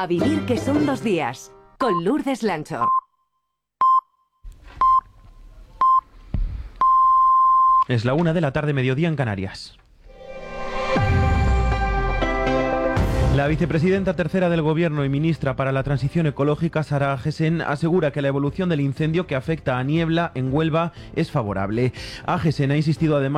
A vivir que son 2 días, con Lourdes Lancho. Es la 1 de la tarde, mediodía en Canarias. La vicepresidenta tercera del Gobierno y ministra para la Transición Ecológica, Sara Agesen, asegura que la evolución del incendio que afecta a Niebla en Huelva es favorable. Agesen ha insistido además